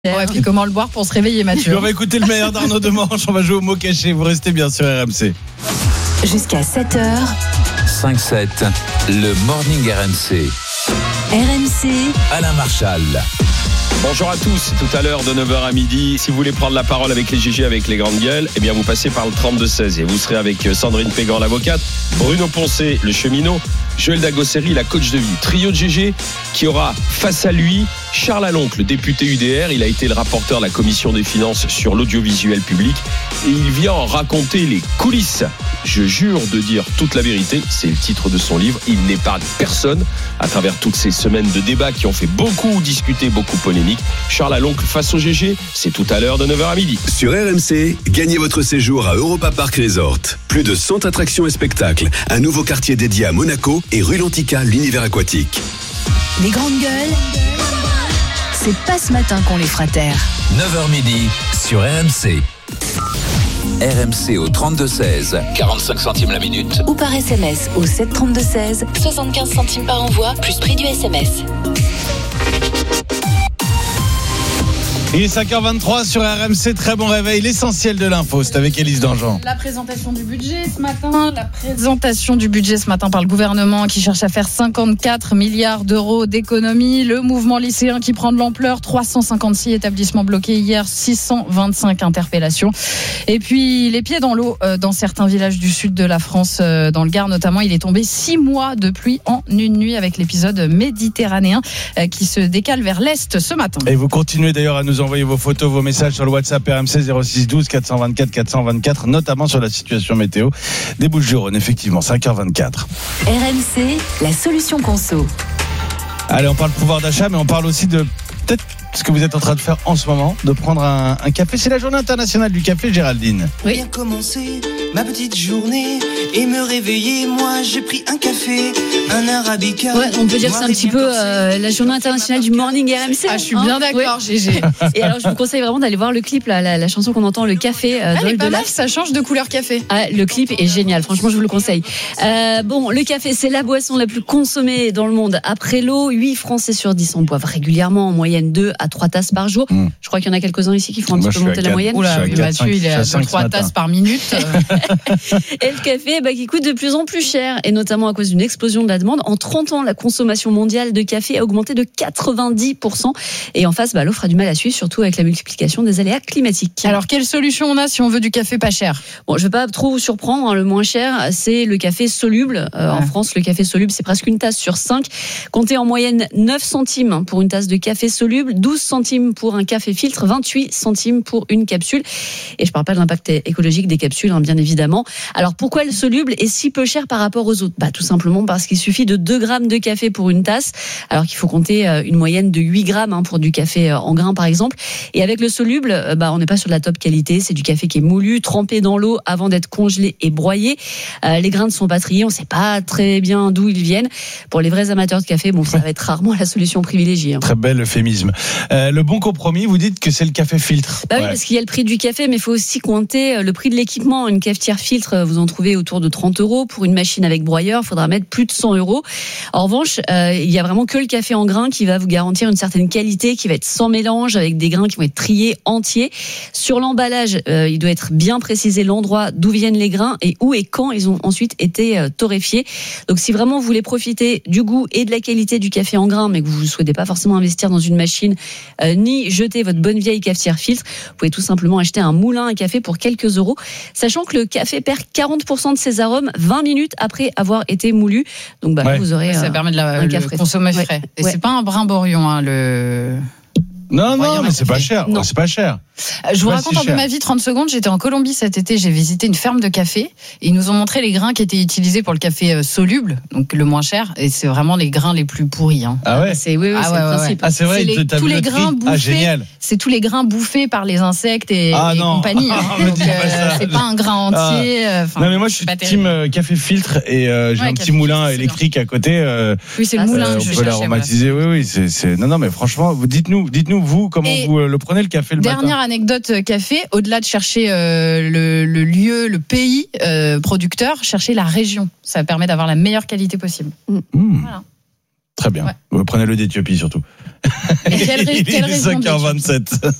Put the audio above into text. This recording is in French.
Ouais, puis comment le boire pour se réveiller, Mathieu? On va écouter le meilleur d'Arnaud Demanche, on va jouer au mot caché, vous restez bien sur RMC. Jusqu'à 7h, 5-7, le Morning RMC. RMC, Alain Marchal. Bonjour à tous, tout à l'heure de 9h à midi. Si vous voulez prendre la parole avec les GG, avec les grandes gueules, eh bien vous passez par le 32-16 et vous serez avec Sandrine Pégan, l'avocate, Bruno Poncé, le cheminot, Joël Dagosseri, la coach de vie. Trio de GG qui aura face à lui Charles Aloncle, le député UDR. Il a été le rapporteur de la commission des finances sur l'audiovisuel public et il vient en raconter les coulisses. Je jure de dire toute la vérité, c'est le titre de son livre. Il n'épargne personne à travers toutes ces semaines de débats qui ont fait beaucoup discuter, beaucoup polémique. Charles Aloncle face au GG, c'est tout à l'heure de 9h à midi. Sur RMC, gagnez votre séjour à Europa Park Resort. Plus de 100 attractions et spectacles, un nouveau quartier dédié à Monaco et rue Lantica, l'univers aquatique. les grandes gueules, c'est pas ce matin qu'on les fera taire. 9h midi sur RMC. RMC au 32-16, 45 centimes la minute. Ou par SMS au 732-16, 75 centimes par envoi, plus prix du SMS. Il est 5h23 sur RMC, très bon réveil, l'essentiel de l'info, c'est avec Élise Dangean. La présentation du budget ce matin par le gouvernement qui cherche à faire 54 milliards d'euros d'économies. Le mouvement lycéen qui prend de l'ampleur, 356 établissements bloqués hier, 625 interpellations. Et puis les pieds dans l'eau dans certains villages du sud de la France, dans le Gard notamment. Il est tombé 6 mois de pluie en une nuit avec l'épisode méditerranéen qui se décale vers l'est ce matin. Et vous continuez d'ailleurs à nous envoyer vos photos, vos messages sur le WhatsApp RMC 06 12 424 424, notamment sur la situation météo des Bouches-du-Rhône, effectivement, 5h24. RMC, la solution conso. Allez, on parle pouvoir d'achat, mais on parle aussi de peut-être ce que vous êtes en train de faire en ce moment, de prendre un café. C'est la journée internationale du café, Géraldine. Oui. Bien commencer ma petite journée et me réveiller. Moi, j'ai pris un café, un arabica. Ouais, on peut dire que c'est un petit peu la journée internationale du morning RMC. Ah, je suis bien d'accord, GG. Et alors, je vous conseille vraiment d'aller voir le clip, là, la chanson qu'on entend, le café. Elle est pas mal, ça change de couleur café. Ah, le clip est génial, franchement, je vous le conseille. Bon, le café, c'est la boisson la plus consommée dans le monde. Après l'eau, 8 Français sur 10 en boivent régulièrement, en moyenne 2 à 3 tasses par jour. Je crois qu'il y en a quelques-uns ici qui font un petit peu monter la moyenne. Oula, Mathieu, il est à 3 tasses par minute. Et le café, qui coûte de plus en plus cher, et notamment à cause d'une explosion de la demande. En 30 ans, la consommation mondiale de café a augmenté de 90%. Et en face, l'offre a du mal à suivre, surtout avec la multiplication des aléas climatiques. Alors, quelle solution on a si on veut du café pas cher? Bon, je ne vais pas trop vous surprendre, le moins cher, c'est le café soluble. En France, le café soluble, c'est presque une tasse sur 5. Comptez en moyenne 9 centimes pour une tasse de café soluble, 12 centimes pour un café filtre, 28 centimes pour une capsule. Et je ne parle pas de l'impact écologique des capsules, bien évidemment. Alors, pourquoi le soluble est si peu cher par rapport aux autres? Tout simplement parce qu'il suffit de 2 grammes de café pour une tasse, alors qu'il faut compter une moyenne de 8 grammes pour du café en grains, par exemple. Et avec le soluble, on n'est pas sur de la top qualité. C'est du café qui est moulu, trempé dans l'eau avant d'être congelé et broyé. Les grains ne sont pas triés, on ne sait pas très bien d'où ils viennent. Pour les vrais amateurs de café, ça va être rarement la solution privilégiée. Très bel euphémisme. Le bon compromis, vous dites que c'est le café filtre. Oui, parce qu'il y a le prix du café, mais il faut aussi compter le prix de l'équipement. Une cafetière filtre, vous en trouvez autour de 30 €. Pour une machine avec broyeur, il faudra mettre plus de 100 €. En revanche, il y a vraiment que le café en grains qui va vous garantir une certaine qualité, qui va être sans mélange, avec des grains qui vont être triés entiers. Sur l'emballage, il doit être bien précisé l'endroit d'où viennent les grains et où et quand ils ont ensuite été torréfiés. Donc si vraiment vous voulez profiter du goût et de la qualité du café en grains, mais que vous ne souhaitez pas forcément investir dans une machine, ni jeter votre bonne vieille cafetière filtre, vous pouvez tout simplement acheter un moulin à café pour quelques euros, sachant que le café perd 40% de ses arômes 20 minutes après avoir été moulu. Donc vous aurez ça permet de le consommer frais. Et c'est pas un brimborion, le... Non, mais c'est pas cher. Non. C'est pas cher. Je vous raconte un peu ma vie, 30 secondes. J'étais en Colombie cet été, j'ai visité une ferme de café et ils nous ont montré les grains qui étaient utilisés pour le café soluble, donc le moins cher, et c'est vraiment les grains les plus pourris. Ah ouais? C'est le principe. Ah, c'est vrai, tous les grains bouffés. Ah, génial. C'est tous les grains bouffés par les insectes et compagnie. Donc, c'est pas un grain entier. Non, mais moi je suis team café filtre et j'ai un petit moulin électrique à côté. Oui, c'est le moulin. On peut l'aromatiser. Oui, c'est. Non, mais franchement, dites-nous, vous, comment vous le prenez le café le matin? Dernière anecdote café, au-delà de chercher le lieu, le pays producteur, chercher la région. Ça permet d'avoir la meilleure qualité possible. Voilà. Très bien. Ouais. Vous prenez le d'Éthiopie surtout. Et quelle Il est région d'Éthiopie ? 5h27.